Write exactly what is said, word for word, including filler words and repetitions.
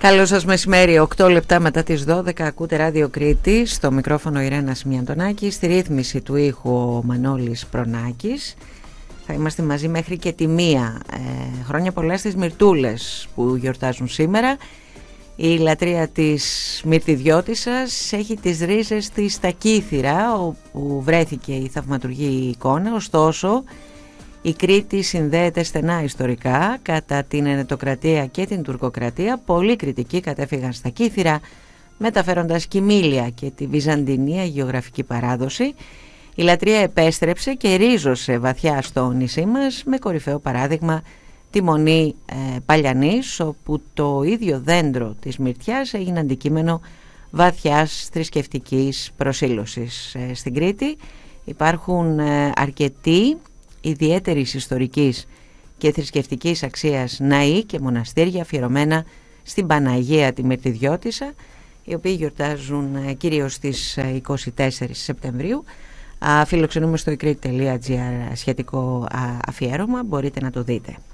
Καλό σας μεσημέρι, οκτώ λεπτά μετά τις δώδεκα ακούτε Ράδιο Κρήτη, στο μικρόφωνο Ιρένα Μιαντονάκη, στη ρύθμιση του ήχου ο Μανώλης Προνάκης. Θα είμαστε μαζί μέχρι και τη μία. Ε, χρόνια πολλά στις Μυρτούλες που γιορτάζουν σήμερα. Η λατρεία της Μυρτιδιώτισσας έχει τις ρίζες της στα Κύθυρα, όπου βρέθηκε η θαυματουργή εικόνα. Ωστόσο, η Κρήτη συνδέεται στενά ιστορικά. Κατά την Ενετοκρατία και την Τουρκοκρατία, πολλοί Κρητικοί κατέφυγαν στα Κύθυρα, μεταφέροντας κοιμήλια και τη βυζαντινή αγιογραφική παράδοση. Η λατρεία επέστρεψε και ρίζωσε βαθιά στο νησί μας, με κορυφαίο παράδειγμα τη Μονή ε, Παλιανής, όπου το ίδιο δέντρο της μυρτιάς έγινε αντικείμενο βαθιάς θρησκευτικής προσήλωσης. Ε, στην Κρήτη υπάρχουν ε, αρκετοί ιδιαίτερης ιστορικής και θρησκευτικής αξίας ναοί και μοναστήρια αφιερωμένα στην Παναγία τη Μυρτιδιώτισσα, οι οποίοι γιορτάζουν ε, κυρίως στις ε, είκοσι τέσσερις Σεπτεμβρίου. Α, φιλοξενούμε στο i crete τελεία gr σχετικό α, αφιέρωμα, μπορείτε να το δείτε.